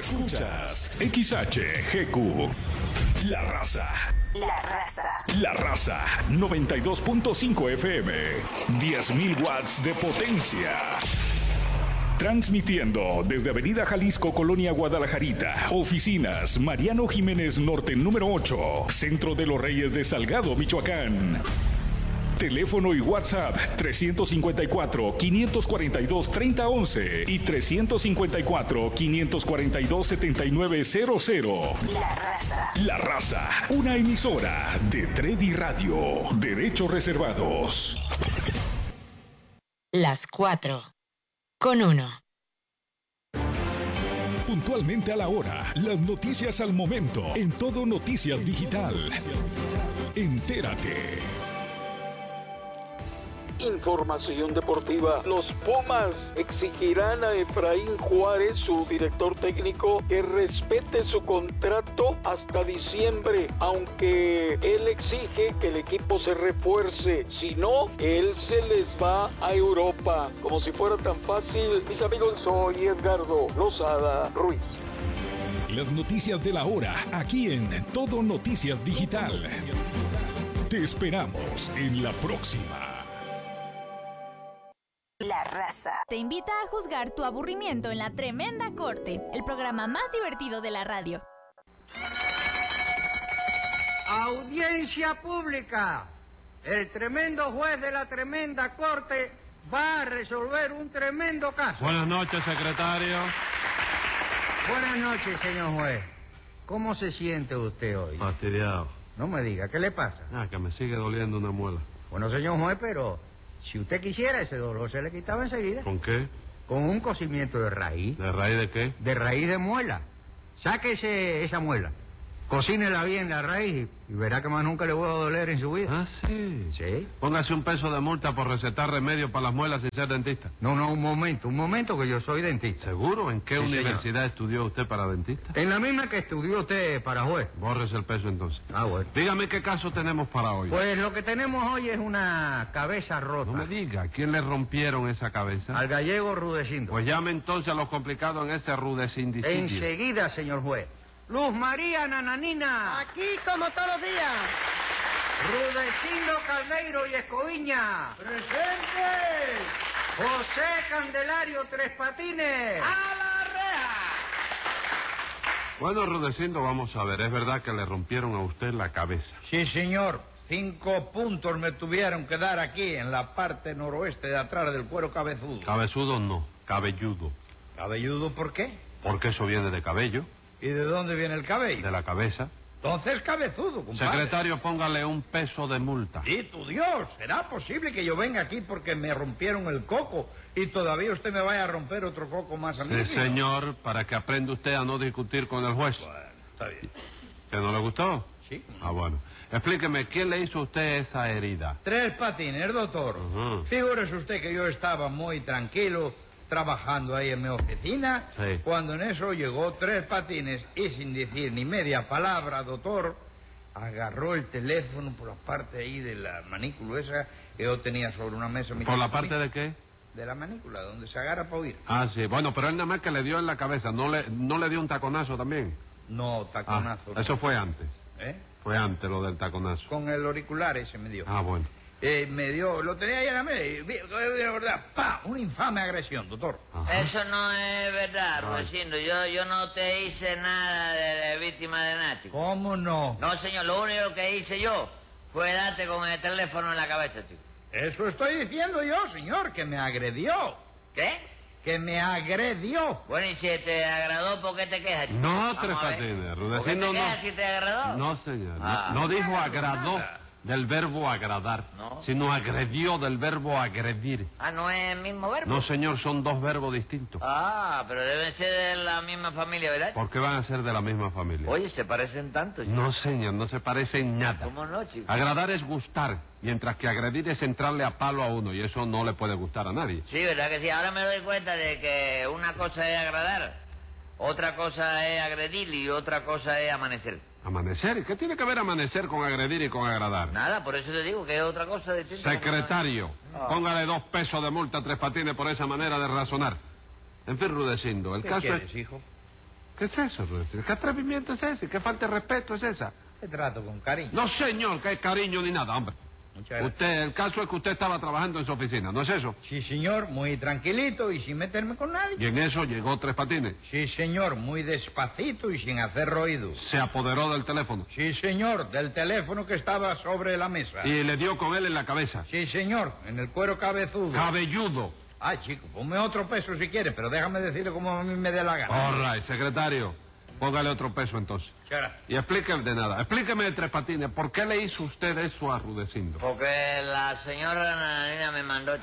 Escuchas XHGQ. La Raza. La Raza. La Raza 92.5 FM. 10.000 watts de potencia. Transmitiendo desde Avenida Jalisco, Colonia Guadalajarita. Oficinas Mariano Jiménez Norte número 8. Centro de los Reyes de Salgado, Michoacán. Teléfono y WhatsApp 354-542-3011 y 354-542-7900. La Raza. La Raza, una emisora de Tredi Radio. Derechos reservados. Las 4:01. Puntualmente a la hora, las noticias al momento, en Todo Noticias Digital. Entérate. Información deportiva. Los Pumas exigirán a Efraín Juárez, su director técnico, que respete su contrato hasta diciembre, aunque él exige que el equipo se refuerce. Si no, él se les va a Europa. Como si fuera tan fácil, mis amigos, soy Edgardo Lozada Ruiz. Las noticias de la hora, aquí en Todo Noticias Digital. Te esperamos en la próxima. La Raza te invita a juzgar tu aburrimiento en La Tremenda Corte, el programa más divertido de la radio. Audiencia pública. El tremendo juez de la Tremenda Corte va a resolver un tremendo caso. Buenas noches, secretario. Buenas noches, señor juez. ¿Cómo se siente usted hoy? Fastidiado. No me diga, ¿qué le pasa? Que me sigue doliendo una muela. Bueno, señor juez, pero si usted quisiera, ese dolor se le quitaba enseguida. ¿Con qué? Con un cocimiento de raíz. ¿De raíz de qué? De raíz de muela. Sáquese esa muela. Cocínela bien la raíz y verá que más nunca le voy a doler en su vida. Ah, sí. Sí. Póngase un peso de multa por recetar remedio para las muelas sin ser dentista. No, un momento, que yo soy dentista. ¿Seguro? ¿En qué Sí, universidad estudió usted para dentista? En la misma que estudió usted para juez. Bórrese el peso entonces. Ah, bueno. Dígame qué caso tenemos para hoy. Pues lo que tenemos hoy es una cabeza rota. No me diga, ¿a quién le rompieron esa cabeza? Al gallego Rudecindo. Pues llame entonces a los complicados en ese rudecindicidio. Enseguida, señor juez. Luz María Nananina. Aquí como todos los días. Rudecindo Caldeiro y Escoviña. ¡Presente! José Candelario Tres Patines. ¡A la reja! Bueno, Rudecindo, vamos a ver. ¿Es verdad que le rompieron a usted la cabeza? Sí, señor. 5 puntos me tuvieron que dar aquí, en la parte noroeste de atrás del cuero cabezudo. Cabezudo no, cabelludo. ¿Cabelludo por qué? Porque eso viene de cabello, ¿Y de dónde viene el cabello? de la cabeza. Entonces cabezudo, compadre. Secretario, póngale un peso de multa. ¡Y tu Dios! ¿Será posible que yo venga aquí porque me rompieron el coco y todavía usted me vaya a romper otro coco más a mí? Sí, señor, para que aprenda usted a no discutir con el juez. Bueno, está bien. ¿Que no le gustó? Sí. Ah, bueno. Explíqueme, ¿quién le hizo a usted esa herida? Tres Patines, doctor. Ujú. Figúrese usted que yo estaba muy tranquilo trabajando ahí en mi oficina, Sí. cuando en eso llegó Tres Patines y sin decir ni media palabra, doctor, agarró el teléfono por la parte ahí de la manícula esa que yo tenía sobre una mesa. ¿Por la parte de qué? De la manícula, donde se agarra para oír. Ah, sí. Bueno, pero él nada más que le dio en la cabeza, ¿no le dio un taconazo también? No, taconazo. no. Eso fue antes. ¿Eh? Fue antes lo del taconazo. Con el auricular ese me dio. Ah, bueno. Me dio, lo tenía ahí en la mesa y de verdad, ¡pa! Una infame agresión, doctor. Ajá. Eso no es verdad, Ay. Rudecindo. Yo no te hice nada de víctima de nada, chico. ¿Cómo no? No, señor, lo único que hice yo fue darte con el teléfono en la cabeza, chico. Eso estoy diciendo yo, señor, que me agredió. ¿Qué? Que me agredió. Bueno, y si te agradó, ¿por qué te quejas, chico? No, Vamos Tres a ver. Patines. ¿Por qué Rudecindo te no. quejas si te agradó? No, señor. Ah. No dijo agradó del verbo agradar, No. sino agredió del verbo agredir. Ah, ¿no es el mismo verbo? No, señor, son dos verbos distintos. Ah, pero deben ser de la misma familia, ¿verdad? ¿Por qué van a ser de la misma familia? Oye, se parecen tanto, chico. No, señor, no se parecen nada. ¿Cómo no, chico? Agradar es gustar, mientras que agredir es entrarle a palo a uno, y eso no le puede gustar a nadie. Sí, ¿verdad que sí? Ahora me doy cuenta de que una cosa es agradar, otra cosa es agredir y otra cosa es amanecer. ¿Amanecer? ¿Qué tiene que ver amanecer con agredir y con agradar? Nada, por eso te digo que es otra cosa distinta. Secretario, Ah. póngale 2 pesos de multa a Tres Patines por esa manera de razonar. En fin, Rudecindo, el ¿Qué caso quieres, es... hijo? ¿Qué es eso, Rudecindo? ¿Qué atrevimiento es ese? ¿Qué falta de respeto es esa? Te trato con cariño. No, señor, que hay cariño ni nada, hombre. Muchas gracias. El caso es que usted estaba trabajando en su oficina, ¿no es eso? Sí, señor, muy tranquilito y sin meterme con nadie. Y en eso llegó Tres Patines. Sí, señor, muy despacito y sin hacer ruido. Se apoderó del teléfono. Sí, señor, del teléfono que estaba sobre la mesa. Y le dio con él en la cabeza. Sí, señor, en el cuero cabezudo. Cabelludo. Ay, chico, ponme otro peso si quieres, pero déjame decirle como a mí me dé la gana. All right, secretario. Póngale otro peso entonces. Muchas gracias. Y explíqueme de nada. Explíqueme, Tres Patines, ¿por qué le hizo usted eso a Rudecindo? Porque la señora Nananina me mandó...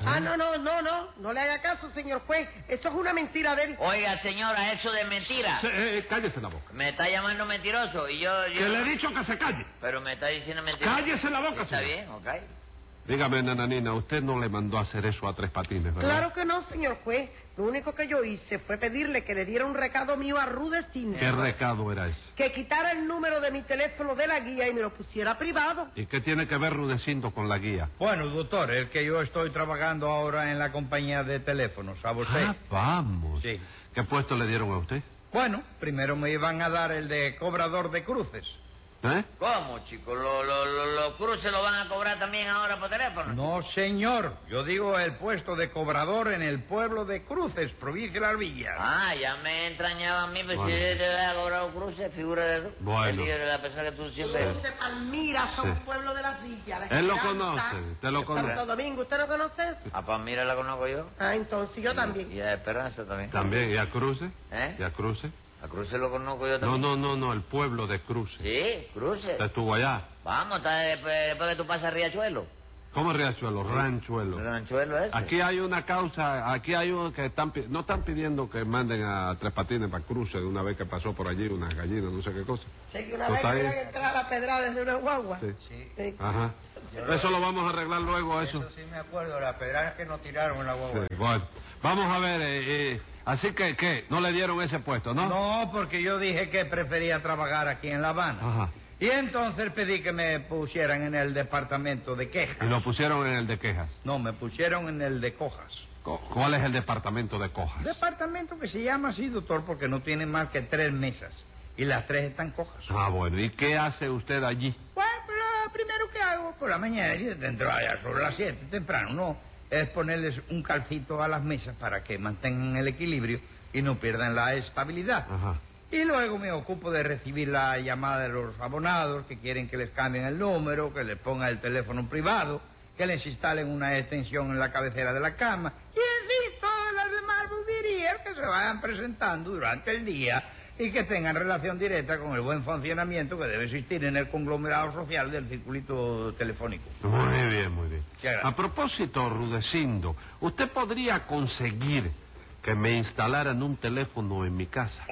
No le haga caso, señor juez. Eso es una mentira de él. Oiga, señora, eso de mentira. Cállese la boca. Me está llamando mentiroso y yo... Que le he dicho que se calle. Pero me está diciendo mentira. Cállese la boca, Está señor. bien, ok. Dígame, Nananina, usted no le mandó a hacer eso a Tres Patines, ¿verdad? Claro que no, señor juez. Lo único que yo hice fue pedirle que le diera un recado mío a Rudecindo. ¿Qué recado era ese? Que quitara el número de mi teléfono de la guía y me lo pusiera privado. ¿Y qué tiene que ver Rudecindo con la guía? Bueno, doctor, es que yo estoy trabajando ahora en la compañía de teléfonos, ¿sabe usted? Ah, vamos. Sí. ¿Qué puesto le dieron a usted? Bueno, primero me iban a dar el de cobrador de cruces. ¿Eh? ¿Cómo, chico? ¿Los cruces lo van a cobrar también ahora por teléfono? No, señor. Yo digo el puesto de cobrador en el pueblo de Cruces, provincia de Las Villas. Ah, ya me extrañaba a mí, pues Bueno. si yo te había cobrado cruces, figura de tú. Bueno. Es la persona que tú siempre... Cruces, Palmira, son Sí. un pueblo de Las Villas. La Él lo Esperanza, conoce, usted lo conoce. Santo Domingo, ¿usted no conoce eso? Ah, pues mira, la conozco yo. Ah, entonces yo también. Y a Esperanza también. También, ¿y a Cruce? ¿Eh? ¿Y a Cruce? A Cruces lo conozco yo No, también. no, el pueblo de Cruce. Sí, Cruces. ¿Usted estuvo allá? Vamos, está después que tú pasas a Riachuelo. ¿Cómo es Riachuelo? Ranchuelo. ¿El ranchuelo ese? Aquí hay una causa, aquí hay uno que no están pidiendo que manden a Tres Patines para Cruce de una vez que pasó por allí unas gallinas, no sé qué cosa. Sé que una ¿Tú vez estás ahí? querían entrar a la pedrada desde una guagua. Sí. Sí. Ajá. Eso lo vamos a arreglar luego, eso. sí me acuerdo, las pedradas que nos tiraron en la guagua. Sí, bueno, vamos a ver, así que, ¿qué? ¿No le dieron ese puesto, no? No, porque yo dije que prefería trabajar aquí en La Habana. Ajá. Y entonces pedí que me pusieran en el departamento de quejas. Y lo pusieron en el de quejas. No, me pusieron en el de cojas. ¿Cuál es el departamento de cojas? Departamento que se llama así, doctor, porque no tiene más que 3 mesas. Y las 3 están cojas. Ah, bueno, ¿y qué hace usted allí? Bueno, pues lo primero que hago por la mañana, y dentro allá sobre las 7 temprano, ¿no? Es ponerles un calcito a las mesas para que mantengan el equilibrio y no pierdan la estabilidad. Ajá. Y luego me ocupo de recibir la llamada de los abonados que quieren que les cambien el número, que les pongan el teléfono privado, que les instalen una extensión en la cabecera de la cama. Y en fin, todas las demás boberías que se vayan presentando durante el día y que tengan relación directa con el buen funcionamiento que debe existir en el conglomerado social del circulito telefónico. Muy bien, muy bien. Muchas gracias. A propósito, Rudecindo, ¿usted podría conseguir que me instalaran un teléfono en mi casa?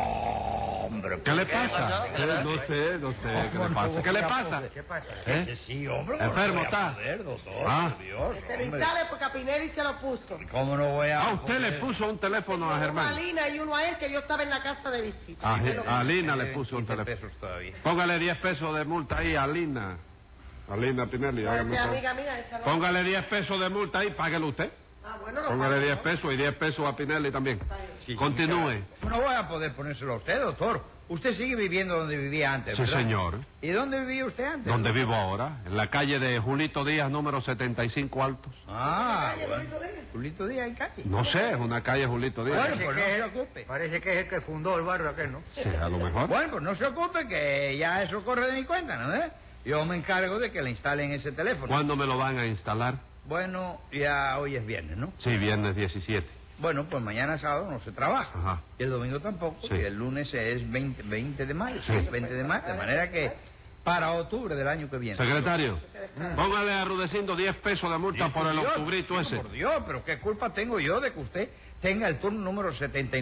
Hombre, ¿Qué le ¿Qué pasa? pasó? ¿Qué le No sé, ¿qué le pasa? ¿Qué le pasa? ¿Qué pasa? ¿Eh? Sí, hombre. Enfermo está. Doctor, Ah. por Dios, Que se lo hombre. instale porque a Pinelli se lo puso. ¿Cómo no voy a...? Ah, usted le puso un teléfono a Uno a Germán. Lina y uno a él, que yo estaba en la casa de visita. A Lina le puso un 15 teléfono. pesos todavía. Póngale 10 pesos de multa ahí a Lina. A Lina Pinelli, hágame Esa un favor. amiga mía, esa no. Póngale 10 pesos de multa ahí, páguelo usted. Ah, bueno, lo Póngale pago, 10 ¿no? pesos y 10 pesos a Pinelli también. Sí, Continúe. No voy a poder ponérselo a usted, doctor. Usted sigue viviendo donde vivía antes, Sí, ¿verdad? señor. ¿Y dónde vivía usted antes? ¿Dónde vivo ahora? En la calle de Julito Díaz, número 75 Altos. Ah, ¿En la calle bueno. Julito Díaz? Julito Díaz en calle. No sé, es una calle Julito Díaz. Bueno, pues no se ocupe. Parece que es el que fundó el barrio aquel, ¿no? Sí, a lo mejor. Bueno, pues no se ocupe que ya eso corre de mi cuenta, ¿no? Yo me encargo de que le instalen ese teléfono. ¿Cuándo me lo van a instalar? Bueno, ya hoy es viernes, ¿no? Sí, viernes 17. Bueno, pues mañana sábado no se trabaja. Ajá. Y el domingo tampoco. Sí. Y el lunes es 20 de mayo. Sí. 20 de mayo. De manera que para octubre del año que viene. Secretario, póngale a Rudecindo 10 pesos de multa por el Dios, octubrito Dios, ese. Por Dios, pero ¿qué culpa tengo yo de que usted tenga el turno número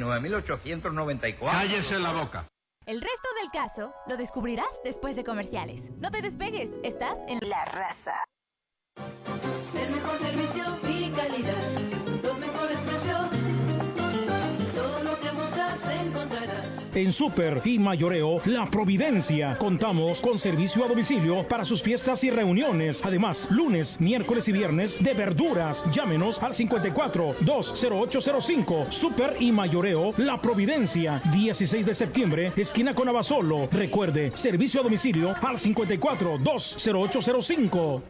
79.894? Cállese la boca. El resto del caso lo descubrirás después de comerciales. No te despegues, estás en La Raza. El mejor servicio y calidad, los mejores precios, todo lo que buscas encontrarás. En Super y Mayoreo La Providencia. Contamos con servicio a domicilio para sus fiestas y reuniones. Además, lunes, miércoles y viernes de verduras. Llámenos al 54-20805. Super y Mayoreo La Providencia. 16 de septiembre, esquina con Abasolo. Recuerde, servicio a domicilio al 54-20805.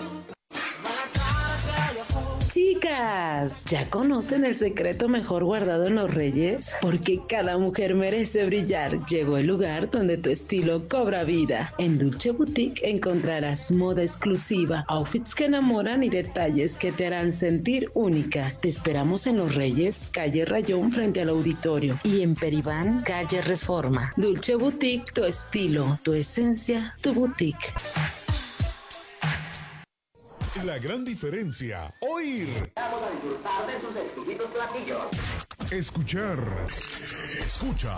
Chicas, ¿ya conocen el secreto mejor guardado en los Reyes? Porque cada mujer merece brillar. Llegó el lugar donde tu estilo cobra vida. En Dulce Boutique encontrarás moda exclusiva, outfits que enamoran y detalles que te harán sentir única. Te esperamos en Los Reyes, calle Rayón frente al auditorio. Y en Peribán, calle Reforma. Dulce Boutique, tu estilo, tu esencia, tu boutique. La gran diferencia, oír. Vamos a disfrutar de sus exquisitos platillos. Escuchar. Escucha.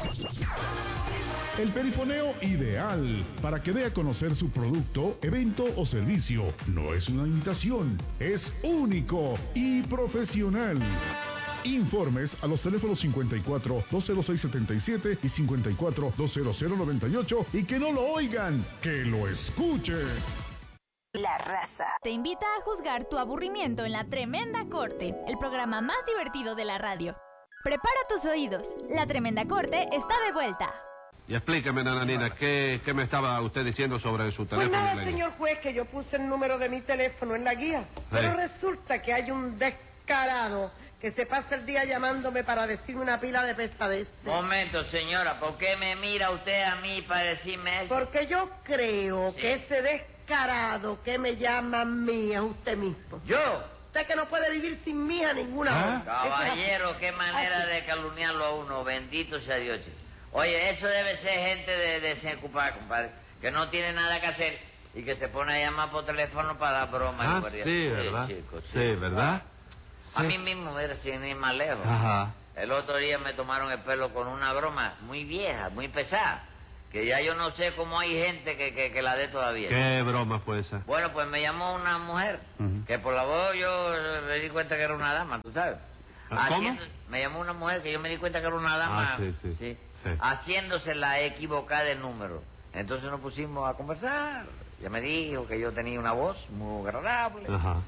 El perifoneo ideal para que dé a conocer su producto, evento o servicio. No es una imitación, es único y profesional. Informes a los teléfonos 54-206-77 y 54-200-98 y que no lo oigan, que lo escuche. La Raza te invita a juzgar tu aburrimiento en La Tremenda Corte, el programa más divertido de la radio. Prepara tus oídos, La Tremenda Corte está de vuelta. Y explíqueme, nananina, ¿qué me estaba usted diciendo sobre su teléfono? Pues nada, señor juez, que yo puse el número de mi teléfono en la guía. Sí. Pero resulta que hay un descarado que se pasa el día llamándome para decirme una pila de pesadeces. Momento, señora, ¿por qué me mira usted a mí para decirme eso? Porque yo creo que ese descarado que me llama a mí es usted mismo. ¿Yo? Usted que no puede vivir sin mí a ninguna hora. Caballero, qué manera de calumniarlo a uno, bendito sea Dios. Oye, eso debe ser gente de desocupada, compadre, que no tiene nada que hacer y que se pone a llamar por teléfono para dar bromas. Sí, ¿verdad? Chicos, sí, ¿verdad? A mí mismo, mira, sin ir más lejos. Ajá. El otro día me tomaron el pelo con una broma muy vieja, muy pesada, que ya yo no sé cómo hay gente que la dé todavía. ¿Qué broma fue esa? Bueno, pues me llamó una mujer, que por la voz yo me di cuenta que era una dama, ¿tú sabes? ¿Cómo? Me llamó una mujer que yo me di cuenta que era una dama. Sí. Haciéndose la equivocada del número. Entonces nos pusimos a conversar. Ella me dijo que yo tenía una voz muy agradable. Ajá.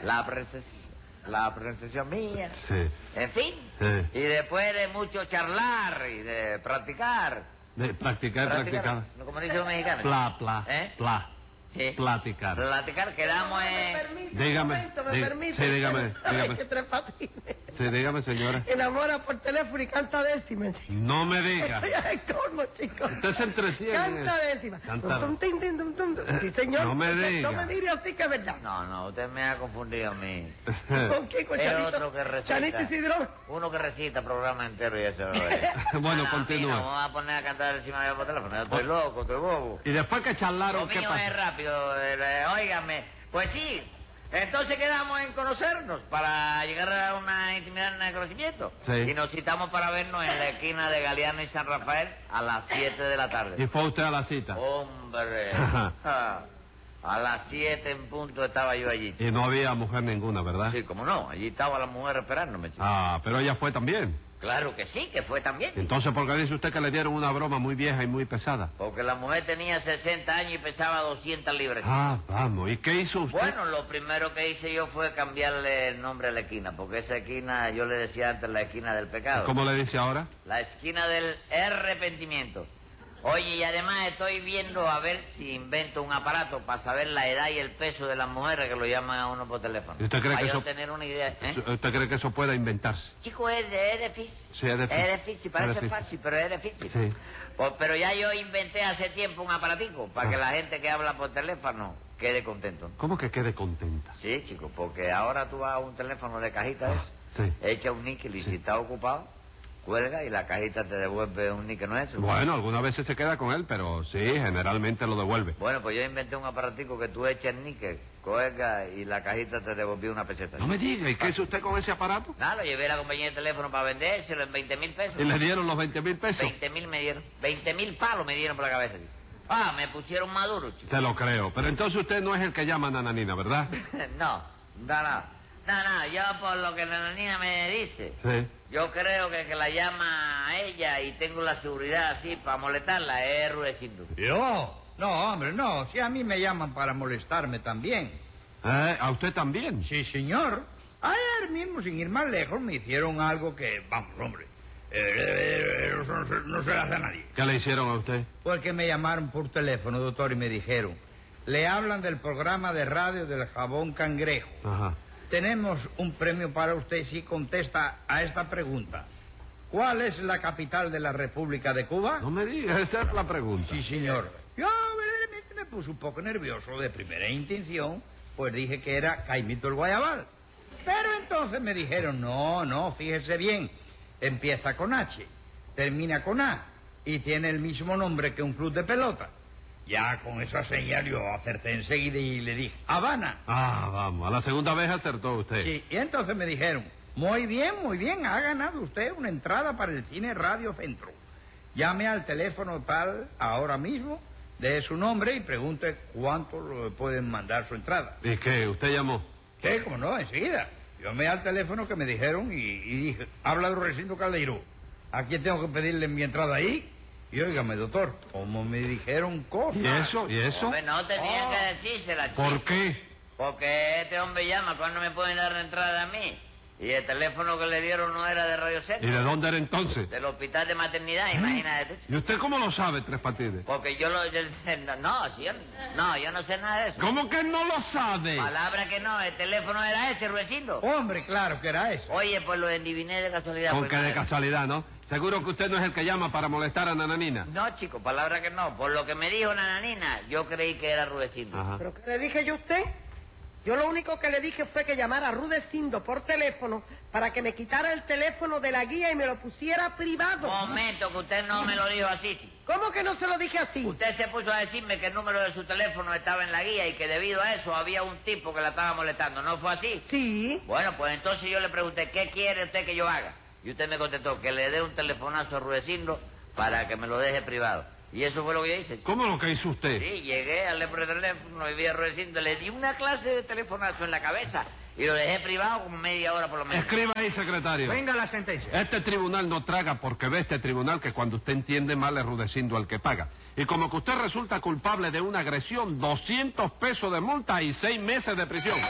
La pronunciación mía. Sí. En fin. Sí. Y después de mucho charlar y de practicar. De practicar. Como dice un mexicano. Pla. Sí. Platicar. Quedamos en... Dígame. ¿Me permite? Sí, dígame. Que Tres Patines. Sí, dígame, señora. Enamora por teléfono y canta décimas. No me diga. ¿Cómo, chicos? Usted se entretiene. Canta décimas. Sí, señor. No me diga. No me diga así que es verdad. No, usted me ha confundido a mí. ¿Con quién? ¿Con es Chanito? otro que recita. Chanito Isidro. Uno que recita programa entero y eso. Bueno, continúa. No vamos a poner a cantar encima de por teléfono. Yo estoy loco, estoy bobo. Y después que charlaron, Lo ¿qué mío pasó? es rápido, óigame. Pues sí. Entonces quedamos en conocernos para llegar a una intimidad en el conocimiento. Sí. Y nos citamos para vernos en la esquina de Galeano y San Rafael a las 7 de la tarde. ¿Y fue usted a la cita? Hombre. A las 7 en punto estaba yo allí. Y no había mujer ninguna, ¿verdad? Sí, cómo no. Allí estaba la mujer esperándome, chico. Pero ella fue también. Claro que sí, que fue también. Entonces, ¿por qué dice usted que le dieron una broma muy vieja y muy pesada? Porque la mujer tenía 60 años y pesaba 200 libras. Vamos. ¿Y qué hizo usted? Bueno, lo primero que hice yo fue cambiarle el nombre a la esquina, porque esa esquina, yo le decía antes la esquina del pecado. ¿Cómo le dice ahora? La esquina del arrepentimiento. Oye, y además estoy viendo a ver si invento un aparato para saber la edad y el peso de las mujeres que lo llaman a uno por teléfono. ¿Y usted cree para que yo eso... tener una idea, ¿Usted cree que eso pueda inventarse? Chico, es difícil. Sí, es difícil. Es difícil, parece fácil, pero es difícil. Sí. Pues, pero ya yo inventé hace tiempo un aparatico para que la gente que habla por teléfono quede contento. ¿Cómo que quede contenta? Sí, chico, porque ahora tú vas a un teléfono de cajita, sí. Echa un níquel y si está ocupado, cuelga y la cajita te devuelve un níquel, ¿no es eso? Bueno, algunas veces se queda con él, pero sí, generalmente lo devuelve. Bueno, pues yo inventé un aparatico que tú echas el níquel, cuelga y la cajita te devolvió una peseta. No me diga, ¿y qué hizo usted con ese aparato? Nada, lo llevé a la compañía de teléfono para vendérselo en 20,000 pesos. ¿Y le dieron los 20,000 pesos? 20,000 me dieron. 20,000 palos me dieron por la cabeza. Me pusieron maduro, chico. Se lo creo, pero entonces usted no es el que llama a Nananina, ¿verdad? No, yo por lo que Nananina me dice, sí. yo creo que la llama a ella y tengo la seguridad así para molestarla, es Rudecindo. ¿Yo? No, hombre, no. Si a mí me llaman para molestarme también. ¿A usted también? Sí, señor. Ayer mismo, sin ir más lejos, me hicieron algo que, vamos, hombre, no se le hace a nadie. ¿Qué le hicieron a usted? Porque me llamaron por teléfono, doctor, y me dijeron, le hablan del programa de radio del jabón cangrejo. Ajá. Tenemos un premio para usted si contesta a esta pregunta. ¿Cuál es la capital de la República de Cuba? No me diga, esa es la pregunta. Sí, señor. Yo verdaderamente me puse un poco nervioso de primera intención, pues dije que era Caimito el Guayabal. Pero entonces me dijeron, no, fíjese bien, empieza con H, termina con A y tiene el mismo nombre que un club de pelota. Ya con esa señal yo acerté enseguida y le dije, Habana. Ah, vamos, a la segunda vez acertó usted. Sí, y entonces me dijeron, muy bien, ha ganado usted una entrada para el Cine Radio Centro. Llame al teléfono tal ahora mismo, dé su nombre y pregunte cuánto le pueden mandar su entrada. ¿Y qué? ¿Usted llamó? Sí, como no, enseguida. Llamé al teléfono que me dijeron y dije, habla de Rudecindo Caldeiró. ¿A quién tengo que pedirle mi entrada ahí? Y óigame, doctor, como me dijeron cosas. ¿Y eso? Hombre, no tenían que decírsela, chico. ¿Por qué? Porque este hombre llama cuando me pueden dar la entrada a mí. Y el teléfono que le dieron no era de Radio Centro. ¿Y de dónde era entonces? Del hospital de maternidad, imagínate. ¿Y usted cómo lo sabe, Tres Patines? Porque yo no sé nada de eso. ¿Cómo que no lo sabe? Palabra que no, el teléfono era ese, Rudecindo. Hombre, claro que era ese. Oye, pues lo endiviné de casualidad. ¿Con pues, qué de nada. casualidad, no? Seguro que usted no es el que llama para molestar a Nananina. No, chico, palabra que no. Por lo que me dijo Nananina, yo creí que era Rudecindo. Ajá. ¿Pero qué le dije yo a usted? Yo lo único que le dije fue que llamara a Rudecindo por teléfono para que me quitara el teléfono de la guía y me lo pusiera privado. Momento, que usted no me lo dijo así, chico. ¿Cómo que no se lo dije así? Usted se puso a decirme que el número de su teléfono estaba en la guía y que debido a eso había un tipo que la estaba molestando. ¿No fue así? Sí. Bueno, pues entonces yo le pregunté, ¿qué quiere usted que yo haga? Y usted me contestó que le dé un telefonazo a Rudecindo para que me lo deje privado. Y eso fue lo que yo hice. ¿Cómo lo que hizo usted? Sí, llegué, hablé por el teléfono y vi a Rudecindo, le di una clase de telefonazo en la cabeza y lo dejé privado como media hora por lo menos. Escriba ahí, secretario. Venga la sentencia. Este tribunal no traga porque ve este tribunal que cuando usted entiende mal es Rudecindo al que paga. Y como que usted resulta culpable de una agresión, 200 pesos de multa y 6 meses de prisión.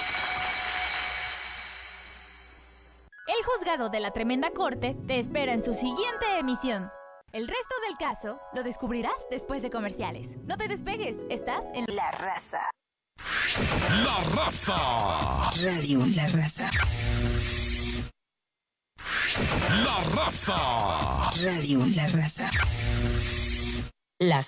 El juzgado de la Tremenda Corte te espera en su siguiente emisión. El resto del caso lo descubrirás después de comerciales. No te despegues, estás en La Raza. La Raza. Radio La Raza. La Raza. Radio La Raza. Las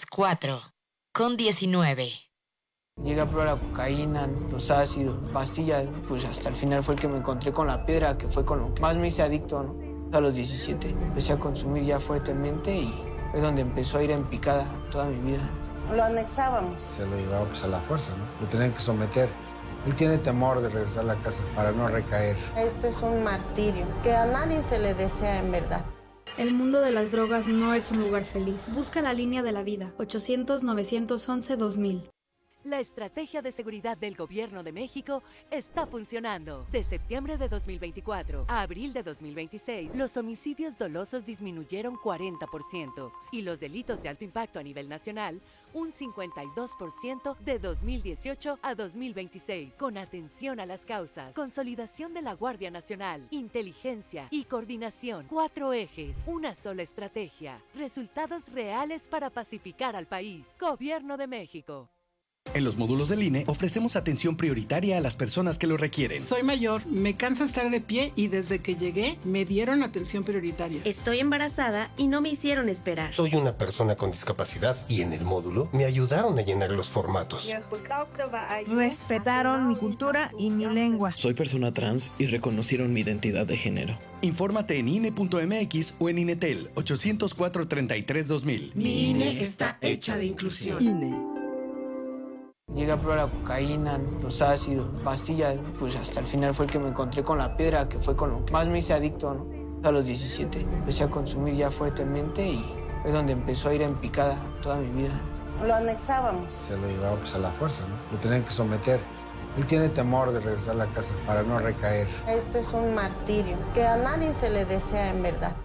4:19. Llegué a probar la cocaína, los ácidos, pastillas, pues hasta el final fue el que me encontré con la piedra, que fue con lo que más me hice adicto, ¿no? A los 17 empecé a consumir ya fuertemente y fue donde empezó a ir en picada toda mi vida. Lo anexábamos. Se lo llevaba pues a la fuerza, ¿no? Lo tenían que someter. Él tiene temor de regresar a la casa para no recaer. Esto es un martirio que a nadie se le desea en verdad. El mundo de las drogas no es un lugar feliz. Busca la línea de la vida, 800-911-2000. La estrategia de seguridad del Gobierno de México está funcionando. De septiembre de 2024 a abril de 2026, los homicidios dolosos disminuyeron 40% y los delitos de alto impacto a nivel nacional un 52% de 2018 a 2026. Con atención a las causas, consolidación de la Guardia Nacional, inteligencia y coordinación. 4 ejes, una sola estrategia. Resultados reales para pacificar al país. Gobierno de México. En los módulos del INE ofrecemos atención prioritaria a las personas que lo requieren. Soy mayor, me cansa estar de pie y desde que llegué me dieron atención prioritaria. Estoy embarazada y no me hicieron esperar. Soy una persona con discapacidad y en el módulo me ayudaron a llenar los formatos. Respetaron mi cultura y mi lengua. Soy persona trans y reconocieron mi identidad de género. Infórmate en INE.mx o en INETEL 804-33-2000. Mi INE está hecha de inclusión. INE. Llegué a probar la cocaína, los ácidos, pastillas, pues hasta el final fue el que me encontré con la piedra, que fue con lo que más me hice adicto, ¿no? A los 17 empecé a consumir ya fuertemente y fue donde empezó a ir en picada toda mi vida. Lo anexábamos. Se lo llevaba pues a la fuerza, ¿no? Lo tenían que someter. Él tiene temor de regresar a la casa para no recaer. Esto es un martirio que a nadie se le desea en verdad.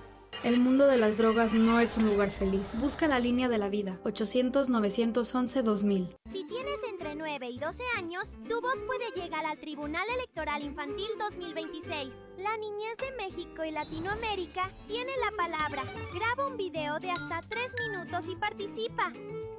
El mundo de las drogas no es un lugar feliz. Busca la línea de la vida. 800-911-2000. Si tienes entre 9 y 12 años, tu voz puede llegar al Tribunal Electoral Infantil 2026. La niñez de México y Latinoamérica tiene la palabra. Graba un video de hasta 3 minutos y participa.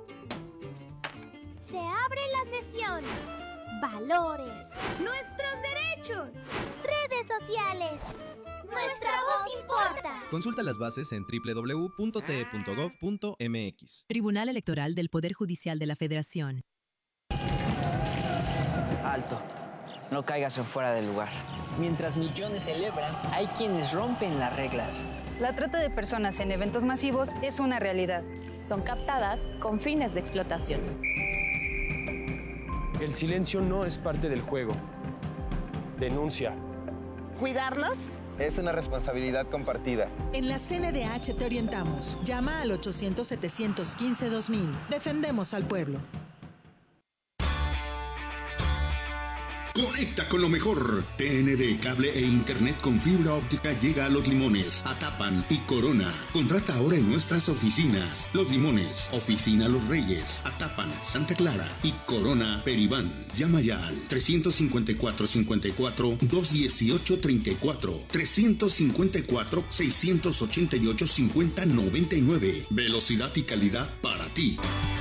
Se abre la sesión. Valores. Nuestros derechos. Redes sociales. Nuestra voz importa. Consulta las bases en www.te.gov.mx. Tribunal Electoral del Poder Judicial de la Federación. Alto. No caigas en fuera del lugar. Mientras millones celebran, hay quienes rompen las reglas. La trata de personas en eventos masivos es una realidad. Son captadas con fines de explotación. El silencio no es parte del juego. Denuncia. ¿Cuidarnos? Es una responsabilidad compartida. En la CNDH te orientamos. Llama al 800-715-2000. Defendemos al pueblo. Conecta con lo mejor. TND, cable e internet con fibra óptica llega a Los Limones, Atapan y Corona. Contrata ahora en nuestras oficinas. Los Limones, Oficina Los Reyes, Atapan, Santa Clara y Corona, Peribán. Llama ya al 354-54-218-34, 354-688-5099. Velocidad y calidad para ti.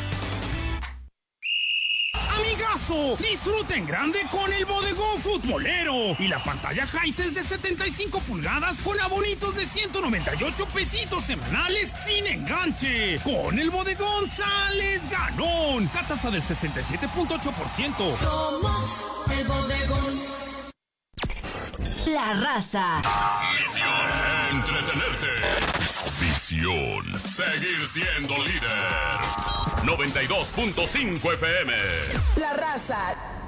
¡Amigazo! Disfruta en grande con el bodegón futbolero y la pantalla Hisense de 75 pulgadas con abonitos de 198 pesitos semanales sin enganche. Con el bodegón sales ganón. Tasa del 67.8%. Somos el bodegón. La raza. Misión: entretenerte. Visión: seguir siendo líder. 92.5 FM. La raza.